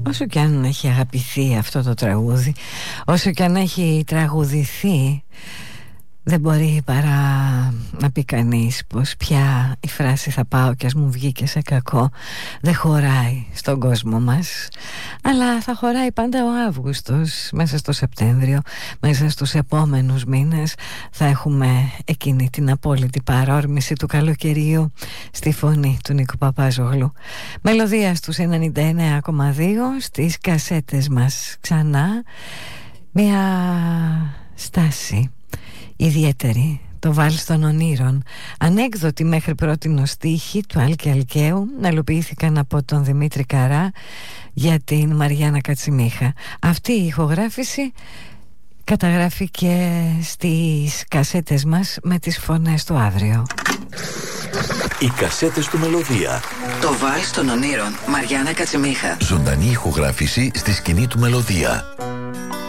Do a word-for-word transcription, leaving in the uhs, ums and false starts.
όσο και αν έχει αγαπηθεί αυτό το τραγούδι, όσο και αν έχει τραγουδηθεί, δεν μπορεί παρά να πει κανείς πως πια η φράση «θα πάω κι ας μου βγει και σε κακό» δεν χωράει στον κόσμο μας. Αλλά θα χωράει πάντα ο Αύγουστος. Μέσα στο Σεπτέμβριο, μέσα στους επόμενους μήνες, θα έχουμε εκείνη την απόλυτη παρόρμηση του καλοκαιρίου στη φωνή του Νίκου Παπάζογλου. Μελωδία στους ενενήντα εννέα κόμμα δύο, στις κασέτες μας ξανά μια στάση ιδιαίτερη, το Βάλς των Ονείρων, ανέκδοτη μέχρι πρότινος στίχη του Άλκη Αλκαίου, μελοποιήθηκαν από τον Δημήτρη Καρά για την Μαριάννα Κατσιμίχα. Αυτή η ηχογράφηση καταγράφηκε στις κασέτες μας με τις φωνές του αύριο. Οι κασέτες του Μελωδία. Το Βάλς των Ονείρων, Μαριάννα Κατσιμίχα. Ζωντανή ηχογράφηση στη σκηνή του Μελωδία.